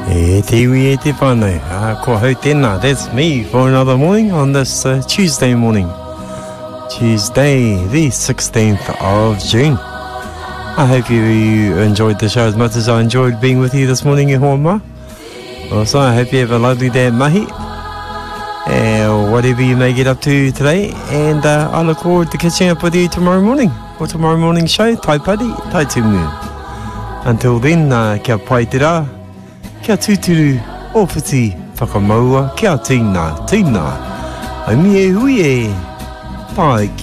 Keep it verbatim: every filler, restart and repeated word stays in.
E te iwi e te whānau. Uh, ko hau tēnā, that's me for another morning on this uh, Tuesday morning. Tuesday, the sixteenth of June. I hope you, you enjoyed the show as much as I enjoyed being with you this morning, e hoa ma. Also, I hope you have a lovely day at mahi. Uh, whatever you may get up to today. And uh, I look forward to catching up with you tomorrow morning. For tomorrow morning's show, tai pari, tai tumu. Until then, uh, kia pai te rā. Kia tūturu ōwhiti whakamaua, kia tīna, tīna. Haumi e hui e. Pai.